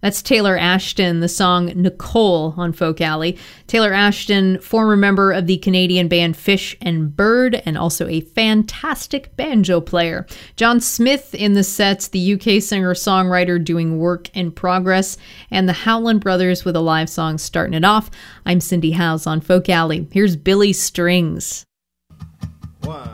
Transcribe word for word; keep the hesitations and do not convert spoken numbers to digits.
That's Taylor Ashton, the song Nicole on Folk Alley. Taylor Ashton, former member of the Canadian band Fish and Bird, and also a fantastic banjo player. John Smith in the sets, the U K singer-songwriter doing Work in Progress, and the Howland Brothers with a live song starting it off. I'm Cindy Howes on Folk Alley. Here's Billy Strings. One.